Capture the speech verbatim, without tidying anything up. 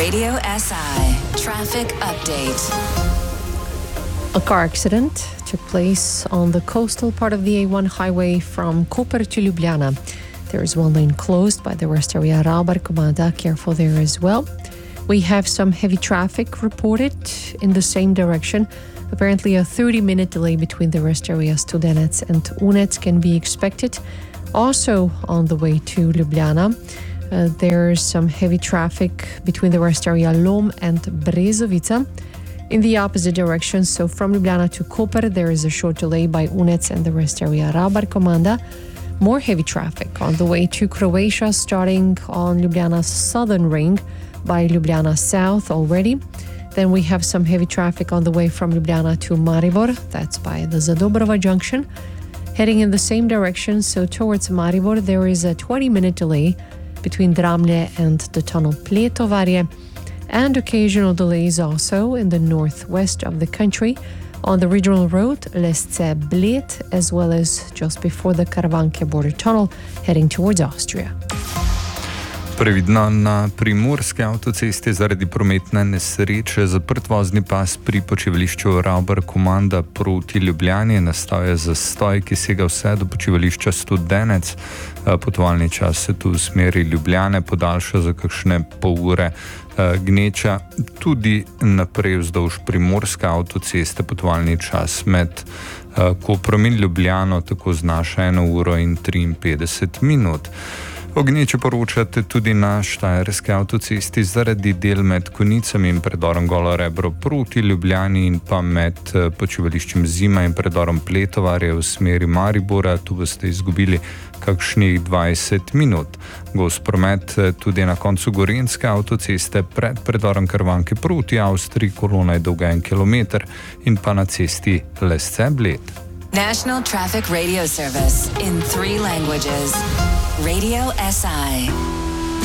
Radio S I traffic update. A car accident took place on the coastal part of the A one highway from Koper to Ljubljana. There is one lane closed by the rest area Rabar-Komanda. Careful there as well. We have some heavy traffic reported in the same direction. Apparently a thirty-minute delay between the rest areas Studenec and Unec can be expected. Also on the way to Ljubljana, uh, there's some heavy traffic between the rest area Lom and Brezovica. In the opposite direction, so from Ljubljana to Koper, there is a short delay by Unec and the rest area Rabar-Komanda. More heavy traffic on the way to Croatia, starting on Ljubljana's southern ring by Ljubljana South already. Then we have some heavy traffic on the way from Ljubljana to Maribor, that's by the Zadobrova junction. Heading in the same direction, so towards Maribor, there is a twenty-minute delay between Dramlje and the tunnel Pletovarje, and occasional delays also in the northwest of the country on the regional road Lesce-Bled, as well as just before the Karavanke border tunnel heading towards Austria. Previdno na primorski avtocesti zaradi prometne nesreče zaprt vozni pas pri počivališču Rabar-Komanda proti Ljubljani. Nastal je zastoj, ki sega vse do počivališča Studenec. Potovalni čas se tu v smeri Ljubljane podaljša za kakšne pol ure. Gneča tudi naprej vzdolž primorske avtoceste potovalni čas med Koprom in Ljubljano tako znaša eno uro in triinpetdeset minut. O gneči poročate tudi na štajerski avtocesti zaradi del med Konicami in predorom Golo Rebro proti Ljubljani in pa med počivališčem Zima in predorom Pletovarje v smeri Maribora. Tu boste izgubili kakšnih dvajset minut. Gost promet tudi na koncu Gorenjske avtoceste pred predorom Karavanke proti Avstriji, kolona je dolga en kilometer, in pa na cesti Lesce-Bled. National Traffic Radio Service in three languages. Radio S I.